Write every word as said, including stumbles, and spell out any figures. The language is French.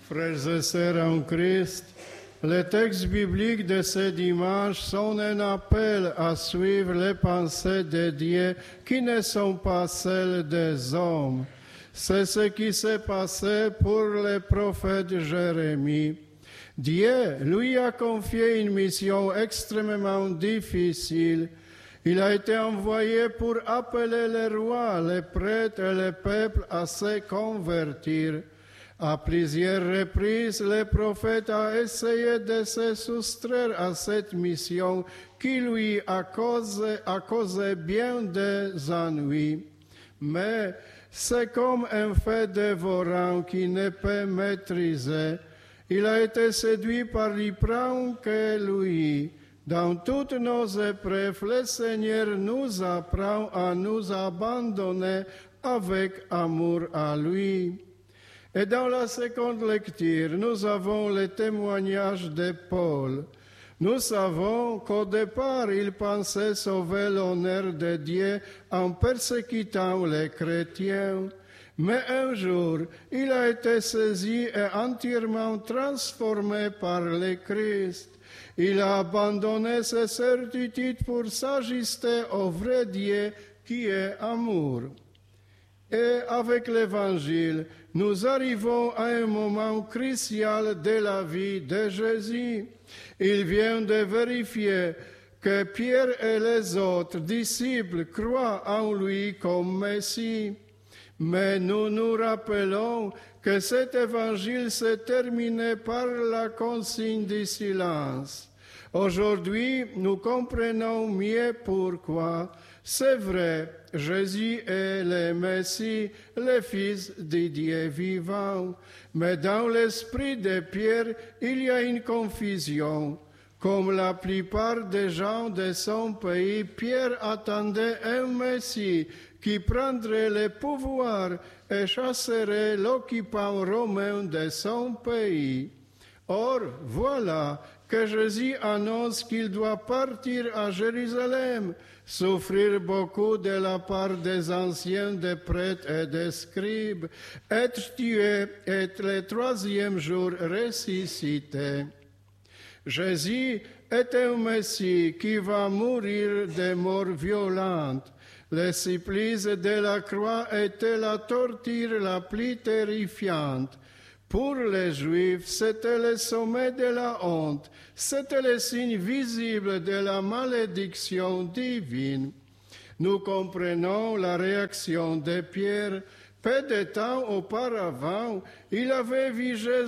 Frères et sœurs en Christ, les textes bibliques de ce dimanche sont un appel à suivre les pensées de Dieu qui ne sont pas celles des hommes. C'est ce qui s'est passé pour le prophète Jérémie. Dieu lui a confié une mission extrêmement difficile. Il a été envoyé pour appeler les rois, les prêtres et le peuple à se convertir. À plusieurs reprises, le prophète a essayé de se soustraire à cette mission qui lui a causé, a causé bien des ennuis. Mais c'est comme un fait dévorant qui ne peut maîtriser. Il a été séduit par l'hypran que lui. Dans toutes nos épreuves, le Seigneur nous apprend à nous abandonner avec amour à lui. Et dans la seconde lecture, nous avons le témoignage de Paul. Nous savons qu'au départ, il pensait sauver l'honneur de Dieu en persécutant les chrétiens. Mais un jour, il a été saisi et entièrement transformé par le Christ. Il a abandonné ses certitudes pour s'ajuster au vrai Dieu qui est amour. Et avec l'Évangile, nous arrivons à un moment crucial de la vie de Jésus. Il vient de vérifier que Pierre et les autres disciples croient en lui comme Messie. Mais nous nous rappelons que cet évangile s'est terminé par la consigne du silence. Aujourd'hui, nous comprenons mieux pourquoi. C'est vrai, Jésus est le Messie, le Fils du Dieu vivant. Mais dans l'esprit de Pierre, il y a une confusion. Comme la plupart des gens de son pays, Pierre attendait un Messie qui prendrait le pouvoir et chasserait l'occupant romain de son pays. Or, voilà que Jésus annonce qu'il doit partir à Jérusalem, souffrir beaucoup de la part des anciens, des prêtres et des scribes, être tué et être le troisième jour ressuscité. Jésus est un Messie qui va mourir de mort violente. Le supplice de la croix était la torture la plus terrifiante. Pour les Juifs, c'était le sommet de la honte, c'était le signe visible de la malédiction divine. Nous comprenons la réaction de Pierre. Peu de temps auparavant, il avait vu Jésus